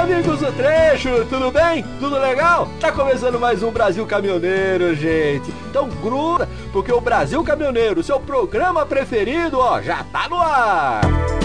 amigos do trecho, tudo bem? Tudo legal? Tá começando mais um Brasil Caminhoneiro, gente. Então gruda, porque o Brasil Caminhoneiro, seu programa preferido, ó, já tá no ar.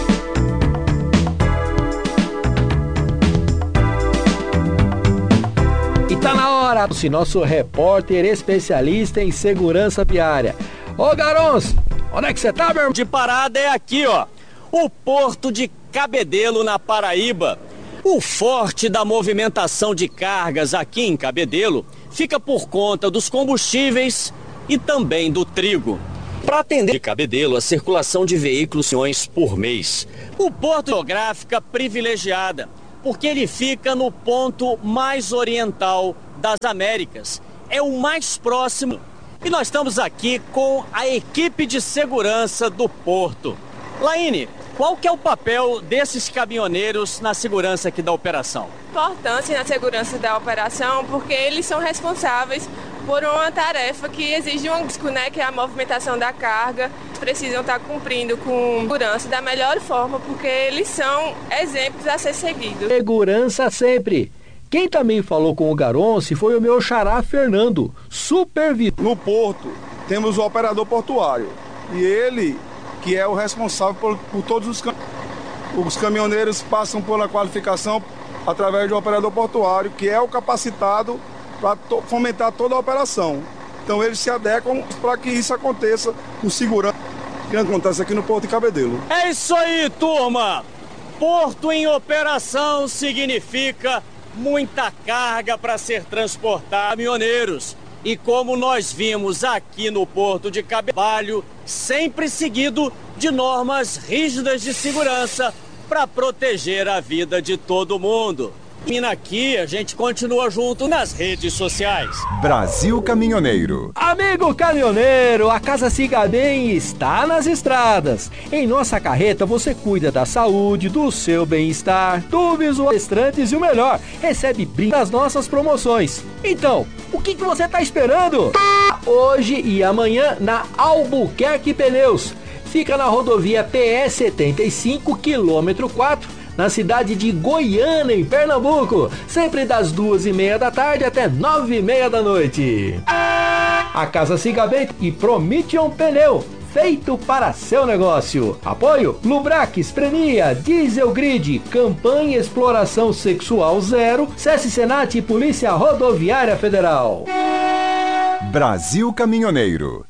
E tá na hora, nosso repórter especialista em segurança viária. Ô Garons, onde é que você tá, meu irmão? De parada é aqui, ó, o Porto de Cabedelo, na Paraíba. O forte da movimentação de cargas aqui em Cabedelo fica por conta dos combustíveis e também do trigo. Para atender de Cabedelo a circulação de veículos por mês. O porto é geográfica privilegiada, porque ele fica no ponto mais oriental das Américas. É o mais próximo. E nós estamos aqui com a equipe de segurança do porto. Laine, qual que é o papel desses caminhoneiros na segurança aqui da operação? Importância na segurança da operação, porque eles são responsáveis por uma tarefa que exige um risco, né, que é a movimentação da carga. Eles precisam estar cumprindo com segurança da melhor forma, porque eles são exemplos a ser seguidos. Segurança sempre. Quem também falou com o Garonce foi o meu xará Fernando, supervisor. No porto, temos o operador portuário, e ele que é o responsável por todos os caminhoneiros passam pela qualificação através do operador portuário, que é o capacitado para fomentar toda a operação. Então eles se adequam para que isso aconteça com segurança, que acontece aqui no Porto de Cabedelo. É isso aí, turma! Porto em operação significa muita carga para ser transportada, caminhoneiros. E como nós vimos aqui no Porto de Cabedelo, sempre seguido de normas rígidas de segurança para proteger a vida de todo mundo. E aqui a gente continua junto nas redes sociais. Brasil Caminhoneiro. Amigo caminhoneiro, a Casa Cigabem está nas estradas. Em nossa carreta você cuida da saúde, do seu bem-estar, do visual e o melhor, recebe brinde das nossas promoções. Então, o que você está esperando? Hoje e amanhã na Albuquerque Pneus. Fica na rodovia PS 75, quilômetro 4, na cidade de Goiânia, em Pernambuco, sempre das 2h30 da tarde até 9h30 da noite. A Casa Cigabem e Prometion Pneu, feito para seu negócio. Apoio Lubrax, Prenia, Diesel Grid, Campanha Exploração Sexual Zero, SESC Senat e Polícia Rodoviária Federal. Brasil Caminhoneiro.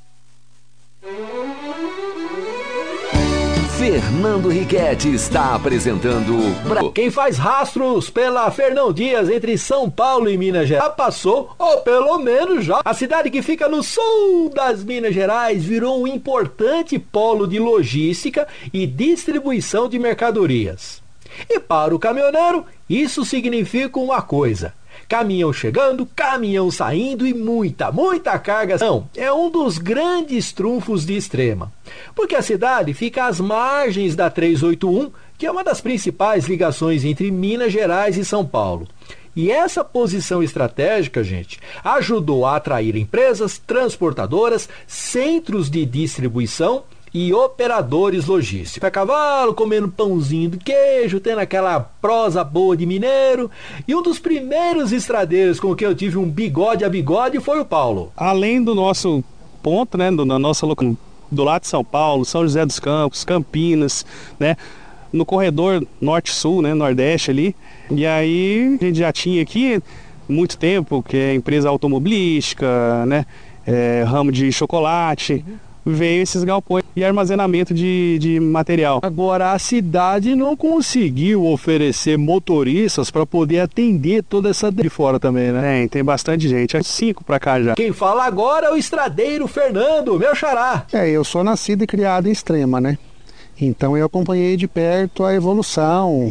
Fernando Riquetti está apresentando... Quem faz rastros pela Fernão Dias entre São Paulo e Minas Gerais já passou, ou pelo menos já. A cidade que fica no sul das Minas Gerais virou um importante polo de logística e distribuição de mercadorias. E para o caminhoneiro, isso significa uma coisa: caminhão chegando, caminhão saindo e muita carga. Não, é um dos grandes trunfos de Extrema. Porque a cidade fica às margens da 381, que é uma das principais ligações entre Minas Gerais e São Paulo. E essa posição estratégica, gente, ajudou a atrair empresas, transportadoras, centros de distribuição e operadores logísticos. A cavalo, comendo pãozinho de queijo, tendo aquela prosa boa de mineiro. E um dos primeiros estradeiros com quem eu tive um bigode a bigode foi o Paulo. Além do nosso ponto, né, da nossa do lado de São Paulo, São José dos Campos, Campinas, né, no corredor norte-sul, né, nordeste ali. E aí a gente já tinha aqui muito tempo, que é empresa automobilística, né, ramo de chocolate. Veio esses galpões e armazenamento de material. Agora, a cidade não conseguiu oferecer motoristas para poder atender toda essa de fora também, né? Tem bastante gente, 5 para cá já. Quem fala agora é o estradeiro Fernando, meu xará. Eu sou nascido e criado em Extrema, né? Então eu acompanhei de perto a evolução,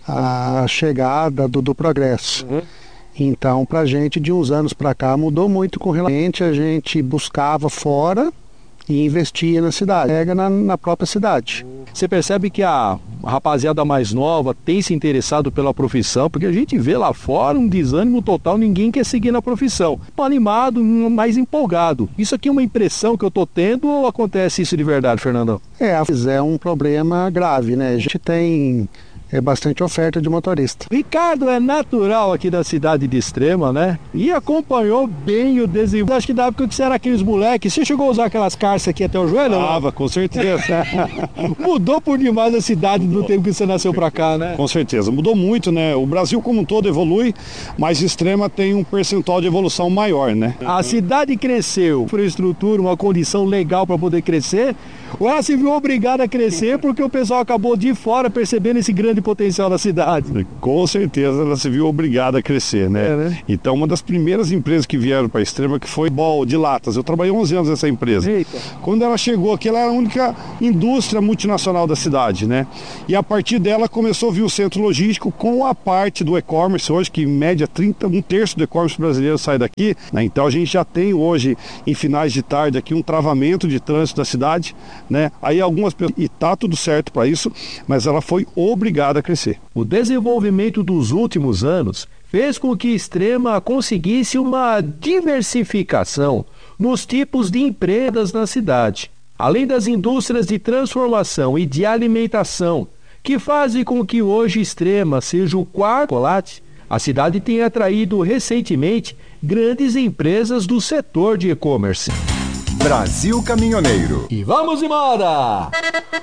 a chegada do progresso. Então, pra gente, de uns anos para cá, mudou muito com relação a gente buscava fora e investia na cidade, pega na própria cidade. Você percebe que a rapaziada mais nova tem se interessado pela profissão, porque a gente vê lá fora um desânimo total, ninguém quer seguir na profissão. Animado, mais empolgado. Isso aqui é uma impressão que eu tô tendo ou acontece isso de verdade, Fernandão? É um problema grave, né? A gente tem é bastante oferta de motorista. Ricardo é natural aqui da cidade de Extrema, né? E acompanhou bem o desenvolvimento. Acho que da época que você era aqueles moleques, você chegou a usar aquelas calças aqui até o joelho? Tava, com certeza. Mudou por demais a cidade do tempo que você nasceu pra cá, né? Com certeza, mudou muito, né? O Brasil como um todo evolui, mas Extrema tem um percentual de evolução maior, né? A cidade cresceu, infraestrutura, uma condição legal para poder crescer, ou ela se viu obrigada a crescer porque o pessoal acabou de fora percebendo esse grande potencial da cidade? Com certeza ela se viu obrigada a crescer, né? Então uma das primeiras empresas que vieram para Extrema que foi Ball de Latas. Eu trabalhei 11 anos nessa empresa. Eita. Quando ela chegou aqui, ela era a única indústria multinacional da cidade, né? E a partir dela começou a vir o centro logístico com a parte do e-commerce hoje, que em média 1/3 do e-commerce brasileiro sai daqui, né? Então a gente já tem hoje, em finais de tarde aqui, um travamento de trânsito da cidade, né? Aí algumas pessoas, e tá tudo certo para isso, mas ela foi obrigada a crescer. O desenvolvimento dos últimos anos fez com que Extrema conseguisse uma diversificação nos tipos de empresas na cidade, além das indústrias de transformação e de alimentação, que fazem com que hoje Extrema seja o quarto chocolate. A cidade tem atraído recentemente grandes empresas do setor de e-commerce. Brasil Caminhoneiro. E vamos embora!